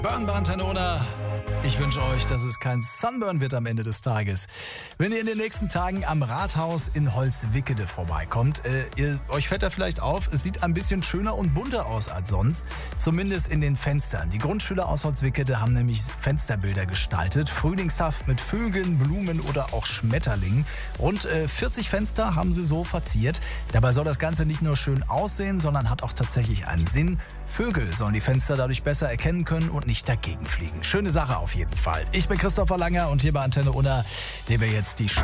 Burn Barcelona. Ich wünsche euch, dass es kein Sunburn wird am Ende des Tages. Wenn ihr in den nächsten Tagen am Rathaus in Holzwickede vorbeikommt, euch fällt da vielleicht auf, es sieht ein bisschen schöner und bunter aus als sonst. Zumindest in den Fenstern. Die Grundschüler aus Holzwickede haben nämlich Fensterbilder gestaltet. Frühlingshaft mit Vögeln, Blumen oder auch Schmetterlingen. Rund 40 Fenster haben sie so verziert. Dabei soll das Ganze nicht nur schön aussehen, sondern hat auch tatsächlich einen Sinn. Vögel sollen die Fenster dadurch besser erkennen können und nicht dagegen fliegen. Schöne Sache auf jeden Fall. Ich bin Christopher Langer und hier bei Antenne Unna nehmen wir jetzt die